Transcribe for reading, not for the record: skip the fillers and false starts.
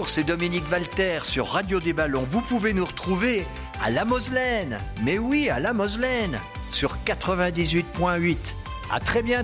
Bonjour, c'est Dominique Walter sur Radio des Ballons. Vous pouvez nous retrouver à La Moselaine. Mais oui, à La Moselaine, sur 98.8. À très bientôt.